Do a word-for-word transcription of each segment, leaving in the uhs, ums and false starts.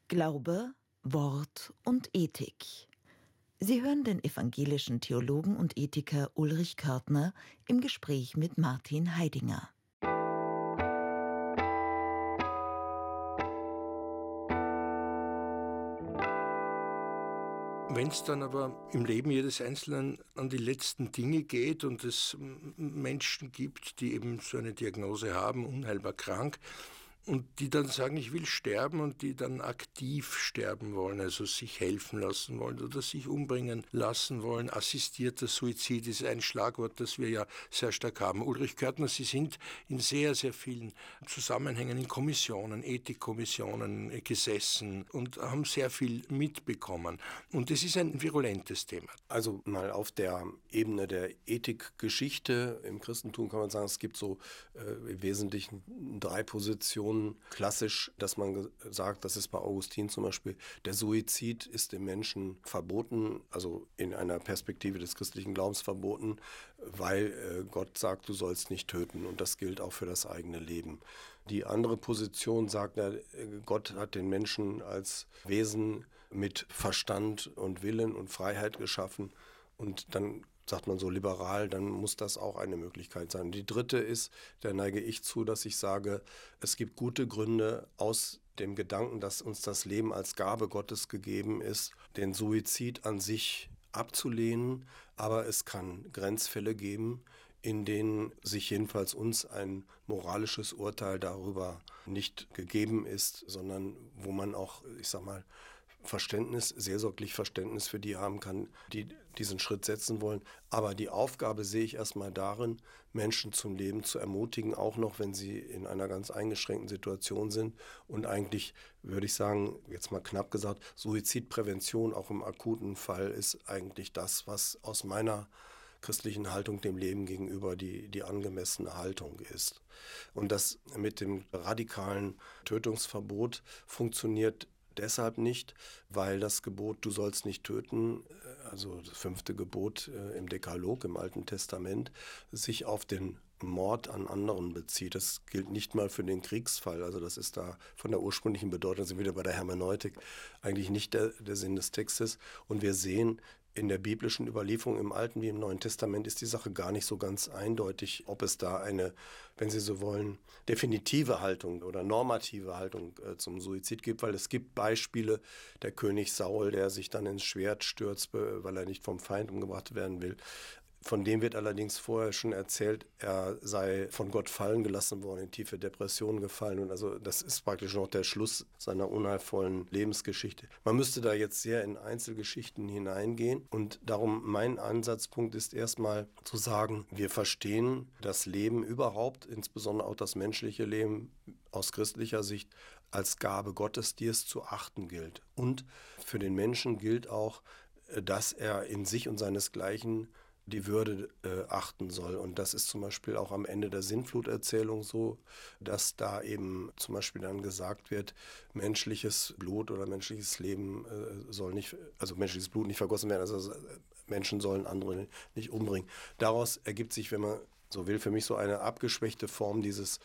Glaube, Wort und Ethik. Sie hören den evangelischen Theologen und Ethiker Ulrich Körtner im Gespräch mit Martin Heidinger. Wenn es dann aber im Leben jedes Einzelnen an die letzten Dinge geht und es Menschen gibt, die eben so eine Diagnose haben, unheilbar krank, und die dann sagen, ich will sterben, und die dann aktiv sterben wollen, also sich helfen lassen wollen oder sich umbringen lassen wollen. Assistierter Suizid ist ein Schlagwort, das wir ja sehr stark haben. Ulrich Körtner, Sie sind in sehr, sehr vielen Zusammenhängen, in Kommissionen, Ethikkommissionen gesessen und haben sehr viel mitbekommen. Und es ist ein virulentes Thema. Also mal auf der Ebene der Ethikgeschichte im Christentum kann man sagen, es gibt so äh, im Wesentlichen drei Positionen. Klassisch, dass man sagt, das ist bei Augustin zum Beispiel, der Suizid ist dem Menschen verboten, also in einer Perspektive des christlichen Glaubens verboten, weil äh, Gott sagt, du sollst nicht töten, und das gilt auch für das eigene Leben. Die andere Position sagt, na, Gott hat den Menschen als Wesen mit Verstand und Willen und Freiheit geschaffen, und dann sagt man so liberal, dann muss das auch eine Möglichkeit sein. Die dritte ist, da neige ich zu, dass ich sage, es gibt gute Gründe aus dem Gedanken, dass uns das Leben als Gabe Gottes gegeben ist, den Suizid an sich abzulehnen, aber es kann Grenzfälle geben, in denen sich jedenfalls uns ein moralisches Urteil darüber nicht gegeben ist, sondern wo man auch, ich sag mal, Verständnis, seelsorglich Verständnis für die haben kann, die diesen Schritt setzen wollen. Aber die Aufgabe sehe ich erstmal darin, Menschen zum Leben zu ermutigen, auch noch, wenn sie in einer ganz eingeschränkten Situation sind. Und eigentlich würde ich sagen, jetzt mal knapp gesagt, Suizidprävention auch im akuten Fall ist eigentlich das, was aus meiner christlichen Haltung dem Leben gegenüber die, die angemessene Haltung ist. Und das mit dem radikalen Tötungsverbot funktioniert deshalb nicht, weil das Gebot, du sollst nicht töten, also das fünfte Gebot im Dekalog, im Alten Testament, sich auf den Mord an anderen bezieht. Das gilt nicht mal für den Kriegsfall, also das ist da von der ursprünglichen Bedeutung, sind wir wieder bei der Hermeneutik, eigentlich nicht der, der Sinn des Textes. Und wir sehen, in der biblischen Überlieferung im Alten wie im Neuen Testament ist die Sache gar nicht so ganz eindeutig, ob es da eine, wenn Sie so wollen, definitive Haltung oder normative Haltung äh, zum Suizid gibt, weil es gibt Beispiele, der König Saul, der sich dann ins Schwert stürzt, weil er nicht vom Feind umgebracht werden will. Von dem wird allerdings vorher schon erzählt, er sei von Gott fallen gelassen worden, in tiefe Depressionen gefallen. Und also das ist praktisch noch der Schluss seiner unheilvollen Lebensgeschichte. Man müsste da jetzt sehr in Einzelgeschichten hineingehen. Und darum mein Ansatzpunkt ist erstmal zu sagen, wir verstehen das Leben überhaupt, insbesondere auch das menschliche Leben aus christlicher Sicht, als Gabe Gottes, die es zu achten gilt. Und für den Menschen gilt auch, dass er in sich und seinesgleichen die Würde äh, achten soll. Und das ist zum Beispiel auch am Ende der Sintfluterzählung so, dass da eben zum Beispiel dann gesagt wird, menschliches Blut oder menschliches Leben äh, soll nicht, also menschliches Blut nicht vergossen werden, also Menschen sollen andere nicht umbringen. Daraus ergibt sich, wenn man so will, für mich so eine abgeschwächte Form dieses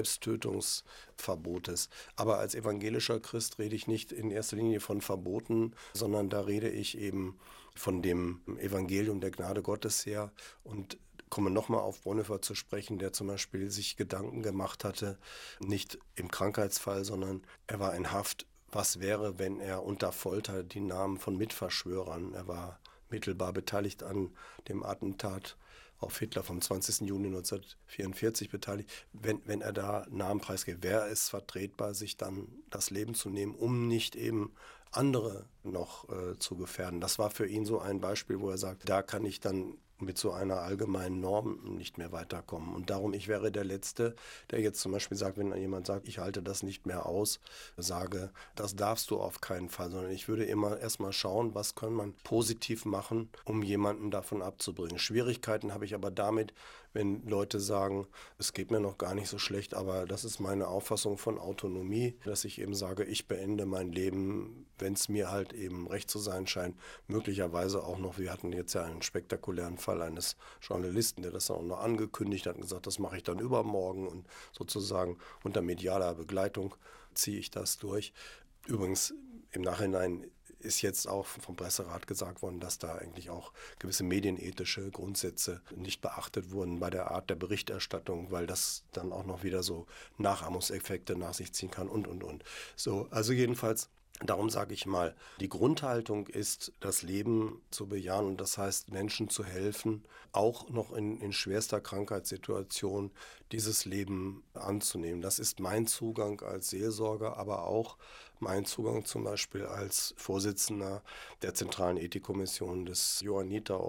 Selbsttötungsverbotes. Aber als evangelischer Christ rede ich nicht in erster Linie von Verboten, sondern da rede ich eben von dem Evangelium der Gnade Gottes her und komme nochmal auf Bonhoeffer zu sprechen, der zum Beispiel sich Gedanken gemacht hatte, nicht im Krankheitsfall, sondern er war in Haft. Was wäre, wenn er unter Folter die Namen von Mitverschwörern, er war mittelbar beteiligt an dem Attentat auf Hitler vom zwanzigsten Juni neunzehnhundertvierundvierzig beteiligt, wenn, wenn er da Namen preisgibt, wäre es vertretbar, sich dann das Leben zu nehmen, um nicht eben andere noch äh, zu gefährden. Das war für ihn so ein Beispiel, wo er sagt, da kann ich dann mit so einer allgemeinen Norm nicht mehr weiterkommen. Und darum, ich wäre der Letzte, der jetzt zum Beispiel sagt, wenn jemand sagt, ich halte das nicht mehr aus, sage, das darfst du auf keinen Fall, sondern ich würde immer erstmal schauen, was kann man positiv machen, um jemanden davon abzubringen. Schwierigkeiten habe ich aber damit, wenn Leute sagen, es geht mir noch gar nicht so schlecht, aber das ist meine Auffassung von Autonomie, dass ich eben sage, ich beende mein Leben, wenn es mir halt eben recht zu sein scheint, möglicherweise auch noch, wir hatten jetzt ja einen spektakulären Fall eines Journalisten, der das dann auch noch angekündigt hat und gesagt, das mache ich dann übermorgen und sozusagen unter medialer Begleitung ziehe ich das durch. Übrigens, im Nachhinein ist jetzt auch vom Presserat gesagt worden, dass da eigentlich auch gewisse medienethische Grundsätze nicht beachtet wurden bei der Art der Berichterstattung, weil das dann auch noch wieder so Nachahmungseffekte nach sich ziehen kann und, und, und. So, also jedenfalls, darum sage ich mal, die Grundhaltung ist, das Leben zu bejahen und das heißt, Menschen zu helfen, auch noch in, in schwerster Krankheitssituation dieses Leben anzunehmen. Das ist mein Zugang als Seelsorger, aber auch mein Zugang zum Beispiel als Vorsitzender der Zentralen Ethikkommission des Johanniter